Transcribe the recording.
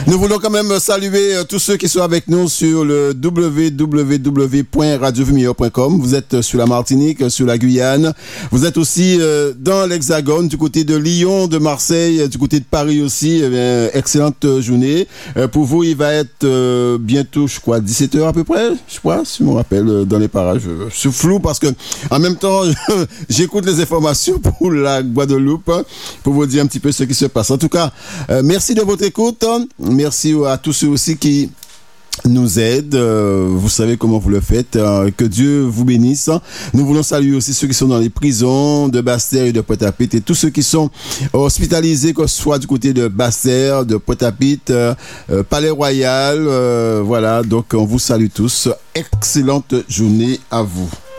Nous voulons quand même saluer tous ceux qui sont avec nous sur le www.radiovimeo.com. Vous êtes sur la Martinique, sur la Guyane. Vous êtes aussi dans l'Hexagone, du côté de Lyon, de Marseille, du côté de Paris aussi. Excellente journée. Pour vous, il va être bientôt, je crois, 17h à peu près. Je crois, si je me rappelle, dans les parages. Je suis flou parce que en même temps, j'écoute les informations pour la Guadeloupe pour vous dire un petit peu ce qui se passe. En tout cas, merci de votre écoute. Merci à tous ceux aussi qui nous aident. Vous savez comment vous le faites. Que Dieu vous bénisse. Nous voulons saluer aussi ceux qui sont dans les prisons de Basse-Terre et de Pointe-à-Pitre et tous ceux qui sont hospitalisés, que ce soit du côté de Basse-Terre, de Pointe-à-Pitre, Palais Royal. Voilà, donc on vous salue tous. Excellente journée à vous.